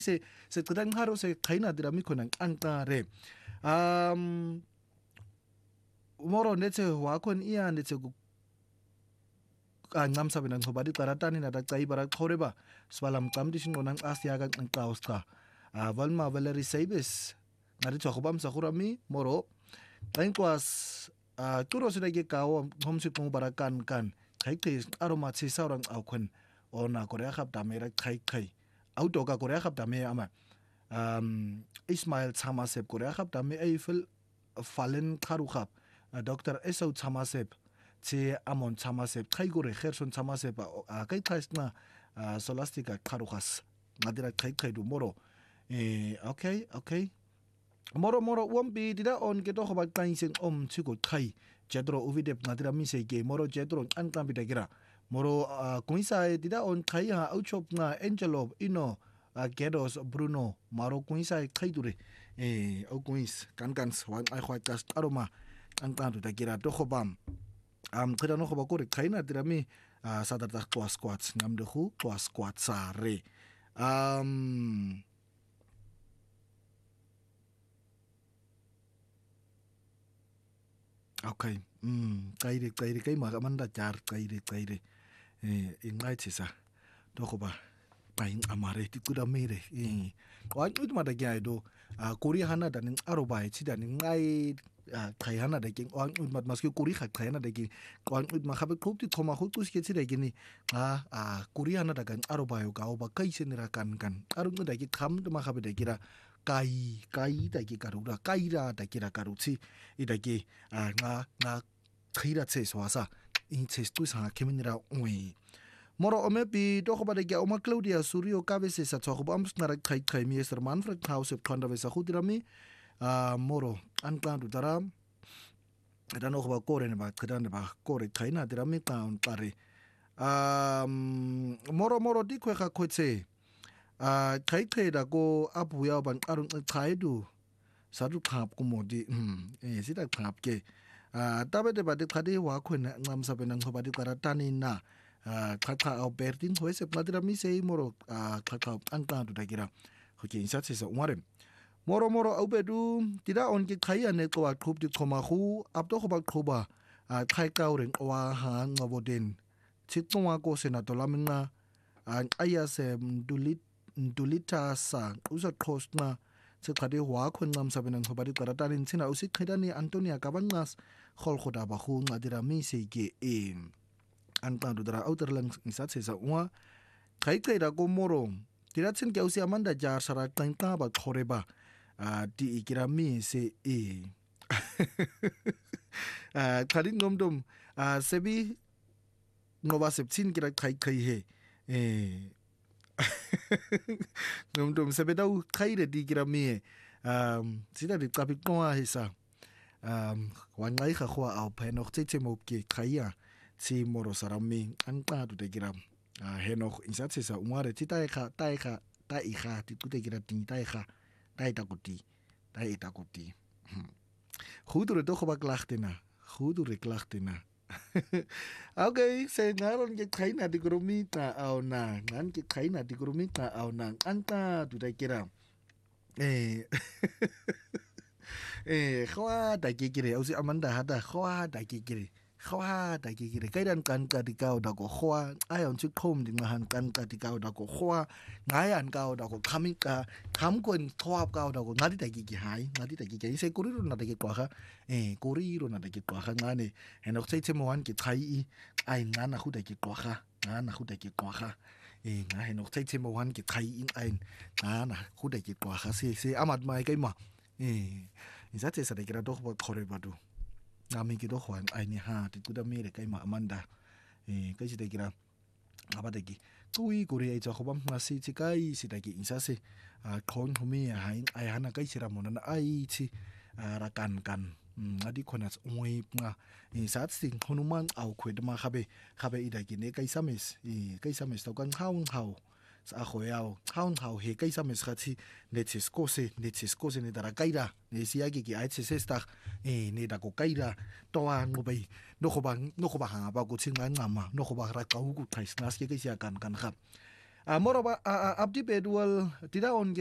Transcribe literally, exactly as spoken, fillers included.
se se qeda ngaro se khaina dira mi khona anqare um moro nethe wakho iya nethe kancamsa bena ngoba diqaratani nadacayiba raqhoreba sibala mcamdi shinqona nqasiya ka nqaws cha avalma valeri sabes ngari tshogba msagurami moro qainqwas a turo sida ke kawo homsi qong barakan kan khaiqi aroma tsisa orang awkhon ona korea khap damera khai khai autoka korea khap dame ama um Ismail Tsamasep korea khap dame Eiffel fallen kharu khap Doctor Esau Tsamasep tse amon Tsamasep khai gore Gerson Tsamasep a kai khaisna solastika kharu khas ngadira khai khai du moro eh okay okay moro moro wambi dida on ke to khoba kainsen om chiko khai jedro uvidep ngadira mise ke moro jedro anqambi dagira moro kuisa dida on khai ha auchop nga Angelo ino Gedos Bruno maro kuisa khai dure eh au kuis kan kan wan ai khwa kas aroma anqandu dagira to khobam am khida no khoba kore khaina dira mi sadarta twa squats ngamde khu twa squats are um okay mm kaire kaire kai magamanda jar kaire kaire eh ingaithisa to khoba pain amare tikuda mere eh wa ut mada gyaido kori hana da ning aroba chi da ning ngai khai hana da king wa ut mat maske kori kha khai hana da king wa ut ma khabe khop ti thoma khu tu ske chi da gini a a kori hana da kan aroba yo ga oba kai se nira kan kan arung da ki kham ma khabe da kira kai kai da ki karura kai ra da kira karuchi i da ki nga nga khira tse swasa in tse tu sa keminira oi moro omepi to khoba de ga oma Claudia Surio kabese sa tsogo am snara khai khai mi Mister Manfred House khanda vesa khudirami a moro anqandu dara dano khoba kore ne ba khadane ba kore khaina dirami kaun tare um moro moro di khwe kha khotse a khai khai da ko abuya ban qarun khaidu sadu khap ko modi eh sida khap ke a tabete ba de khadi wa khona ngamsa benang khoba di qaratani na kaka Albertin hoese platira mi sei moro kaka anqandu dagira hoke insatse sa umare moro moro aubedu tida on ke khaya ne ko qhub di khoma khu abdo khoba khoba khai kauren wa ha ngoboden chitwa ko senator lamina ayase mdulit ndulita sa uza khosna sekhade wa khonqam sabenang khoba di qaratarin sina usikhedani Antonia Kabanqas kholkhoda ba khu ngadira mi sei ke em anqandu dara outerlang insatse sa uwa khai khai da ko moro tiratsin ke usi amanda jar sara tangka ba khoreba a di ikirami se e a kharin nomdom a sebi nova septin kira khai khai he e nomdom sebe da khai de di kirami um sida di kapik ko ha sa um wangai kha khwa au phenok tse mo ke khaya si moro sarami anqadu de gira henoch insatse sa umare titai kha tai kha tai kha ti tu de gira tin tai kha tai ta kuti tai ta kuti khudure to khoba klachtena khudure klachtena okay se ngaron ke khaina di gromita au na ngan ke khaina di gromita au na anta tu de gira eh eh khwa da ke gire ausi amanda hada khwa da ke gire khwa da ke gire kaidan kan ka di kau da ko khwa ayon chi khom di mahan kan ka di kau da ko khwa ngayan kau da ko khamika kham kon thwap kau da ko ngadi da ki ki hai ngadi da ki ki se kuri ro na da ki kwa kha eh kuri ro na da ki kwa kha ngane henok sei che mohan ki thai i ai ngana khu da ki kwa kha ngana khu da ki kwa kha eh nga henok sei che mohan ki thai in ai ngana khu da ki kwa kha se se amat mai kai ma eh insatse sa da ki ra do ko khore ba du ngami ki do khwan ai ni ha ti kuda mere kai ma amanda eh kai sida kira aba dagi tui kuri ai cha khobam ngasi chi kai sida ki insase a khon humi ai ai hana kai sira mona ai chi ra kan kan ngadi khonats oi nga insat sing honuman au khwedma khabe khabe ida ki ne kai sames e kai sames to kan haung hau sa khoyao haung hau he kai sames khati netis kose netis kose ne dara kaira ne siagi ki ai tse sta e ne da ko kaira to an go bai no go bang no go ba ha ba go tsinga ngama no go ba ra ka hu ku thais nas ke ke sia kan kan khap a moroba a abdi bedwal tida on